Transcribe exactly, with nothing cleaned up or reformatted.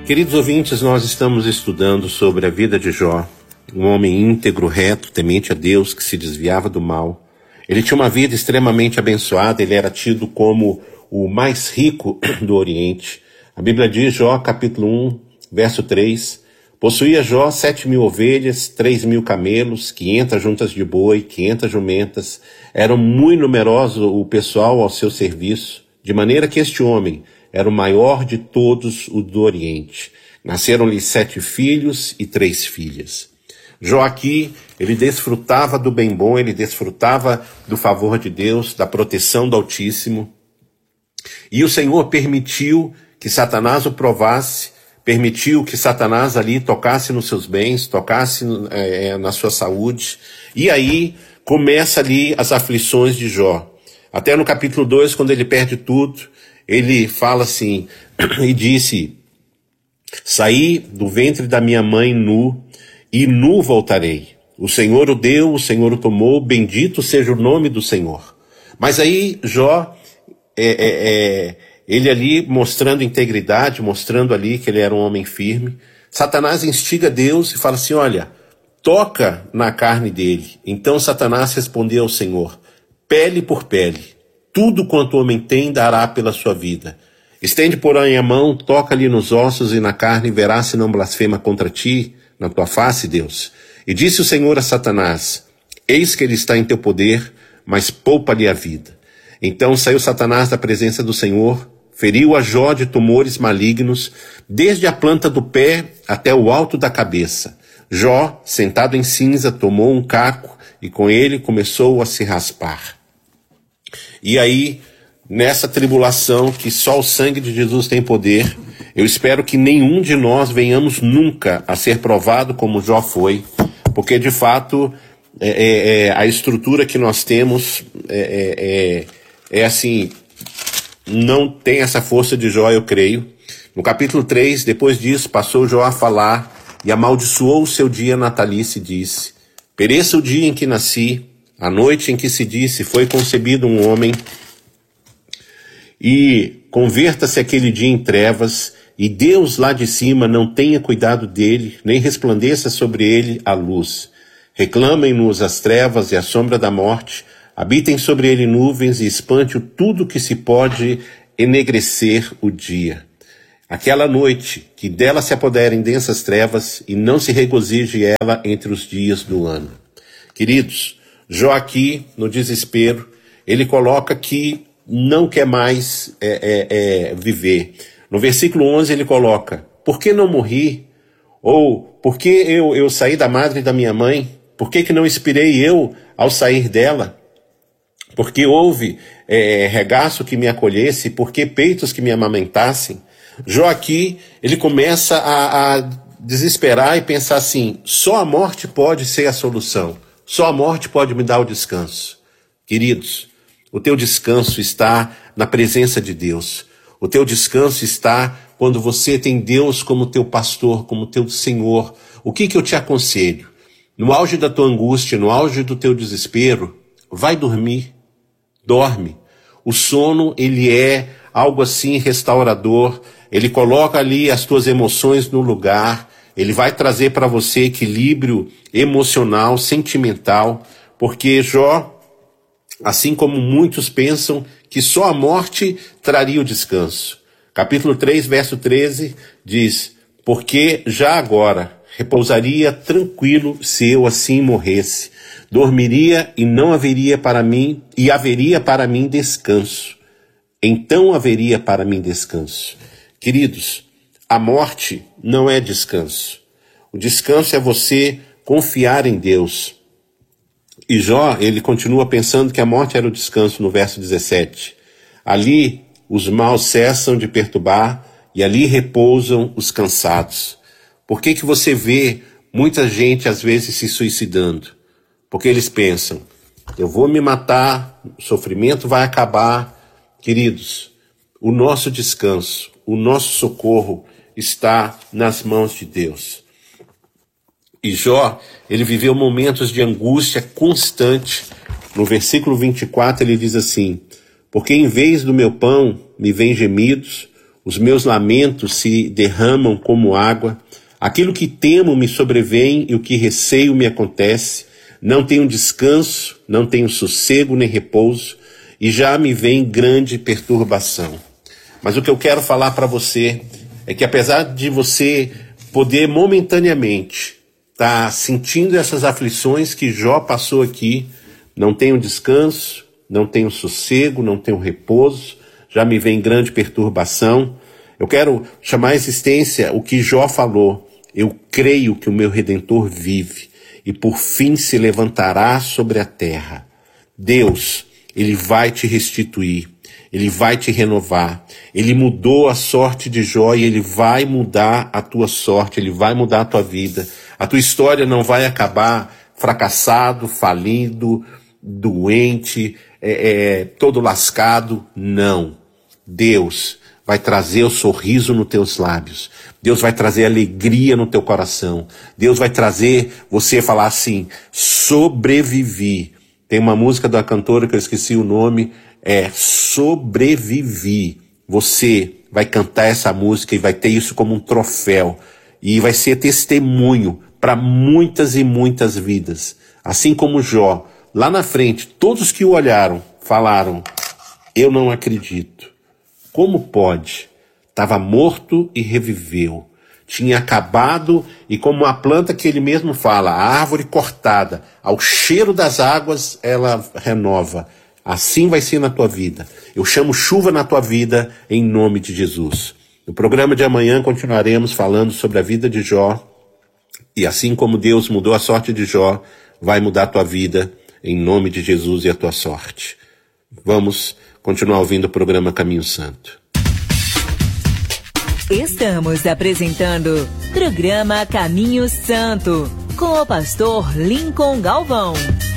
Queridos ouvintes, nós estamos estudando sobre a vida de Jó, um homem íntegro, reto, temente a Deus, que se desviava do mal. Ele tinha uma vida extremamente abençoada, ele era tido como o mais rico do Oriente. A Bíblia diz, Jó, capítulo um, verso três, possuía Jó sete mil ovelhas, três mil camelos, quinhentas juntas de boi, quinhentas jumentas. Era muito numeroso o pessoal ao seu serviço, de maneira que este homem era o maior de todos os do Oriente. Nasceram-lhe sete filhos e três filhas. Jó aqui, ele desfrutava do bem bom, ele desfrutava do favor de Deus, da proteção do Altíssimo. E o Senhor permitiu que Satanás o provasse, permitiu que Satanás ali tocasse nos seus bens, tocasse é, na sua saúde. E aí começa ali as aflições de Jó. Até no capítulo dois, quando ele perde tudo, ele fala assim, e disse, saí do ventre da minha mãe nu, e nu voltarei. O Senhor o deu, o Senhor o tomou, bendito seja o nome do Senhor. Mas aí Jó, é, é, é, ele ali mostrando integridade, mostrando ali que ele era um homem firme, Satanás instiga Deus e fala assim, olha, toca na carne dele. Então Satanás respondeu ao Senhor, pele por pele. Tudo quanto o homem tem dará pela sua vida. Estende, porém, a mão, toca-lhe nos ossos e na carne, e verás se não blasfema contra ti, na tua face, Deus. E disse o Senhor a Satanás, eis que ele está em teu poder, mas poupa-lhe a vida. Então saiu Satanás da presença do Senhor, feriu a Jó de tumores malignos, desde a planta do pé até o alto da cabeça. Jó, sentado em cinza, tomou um caco, e com ele começou a se raspar. E aí, nessa tribulação que só o sangue de Jesus tem poder, eu espero que nenhum de nós venhamos nunca a ser provado como Jó foi, porque de fato é, é, é, a estrutura que nós temos é, é, é assim, não tem essa força de Jó, eu creio. No capítulo três, depois disso, passou Jó a falar e amaldiçoou o seu dia natalício e disse, pereça o dia em que nasci, a noite em que se disse, foi concebido um homem, e converta-se aquele dia em trevas, e Deus lá de cima não tenha cuidado dele, nem resplandeça sobre ele a luz. Reclamem-nos as trevas e a sombra da morte, habitem sobre ele nuvens e espante tudo que se pode enegrecer o dia. Aquela noite, que dela se apoderem densas trevas, e não se regozije ela entre os dias do ano. Queridos, Jó aqui, no desespero, ele coloca que não quer mais é, é, é, viver. No versículo onze ele coloca, por que não morri? Ou, por que eu, eu saí da madre da minha mãe? Por que, que não expirei eu ao sair dela? Porque houve é, regaço que me acolhesse? Por que peitos que me amamentassem? Jó aqui, ele começa a, a desesperar e pensar assim, só a morte pode ser a solução. Só a morte pode me dar o descanso. Queridos, o teu descanso está na presença de Deus. O teu descanso está quando você tem Deus como teu pastor, como teu Senhor. O que que eu te aconselho? No auge da tua angústia, no auge do teu desespero, vai dormir. Dorme. O sono, ele é algo assim restaurador. Ele coloca ali as tuas emoções no lugar. Ele vai trazer para você equilíbrio emocional, sentimental, porque Jó, assim como muitos pensam que só a morte traria o descanso. Capítulo três, verso treze, diz, porque já agora repousaria tranquilo se eu assim morresse, dormiria e não haveria para mim, e haveria para mim descanso. Então haveria para mim descanso. Queridos, a morte não é descanso. O descanso é você confiar em Deus. E Jó, ele continua pensando que a morte era o descanso no verso dezessete. Ali os maus cessam de perturbar e ali repousam os cansados. Por que que você vê muita gente às vezes se suicidando? Porque eles pensam, eu vou me matar, o sofrimento vai acabar. Queridos, o nosso descanso, o nosso socorro está nas mãos de Deus. E Jó, ele viveu momentos de angústia constante. No versículo vinte e quatro ele diz assim, porque em vez do meu pão me vêm gemidos, os meus lamentos se derramam como água, aquilo que temo me sobrevém e o que receio me acontece, não tenho descanso, não tenho sossego nem repouso, e já me vem grande perturbação. Mas o que eu quero falar para você é que apesar de você poder momentaneamente estar tá sentindo essas aflições que Jó passou aqui, não tenho descanso, não tenho sossego, não tenho repouso, já me vem grande perturbação. Eu quero chamar à existência o que Jó falou. Eu creio que o meu Redentor vive e por fim se levantará sobre a terra. Deus, Ele vai te restituir, Ele vai te renovar. Ele mudou a sorte de Jó e Ele vai mudar a tua sorte, Ele vai mudar a tua vida. A tua história não vai acabar fracassado, falido, doente, é, é, todo lascado. Não. Deus vai trazer o sorriso nos teus lábios. Deus vai trazer alegria no teu coração. Deus vai trazer você falar assim, sobrevivi. Tem uma música da cantora que eu esqueci o nome, é Sobrevivi. Você vai cantar essa música e vai ter isso como um troféu. E vai ser testemunho para muitas e muitas vidas. Assim como Jó, lá na frente, todos que o olharam, falaram, eu não acredito. Como pode? Estava morto e reviveu. Tinha acabado e como a planta que ele mesmo fala, a árvore cortada, ao cheiro das águas ela renova. Assim vai ser na tua vida. Eu chamo chuva na tua vida em nome de Jesus. No programa de amanhã continuaremos falando sobre a vida de Jó. E assim como Deus mudou a sorte de Jó, vai mudar a tua vida em nome de Jesus e a tua sorte. Vamos continuar ouvindo o programa Caminho Santo. Estamos apresentando programa Caminho Santo com o pastor Lincoln Galvão.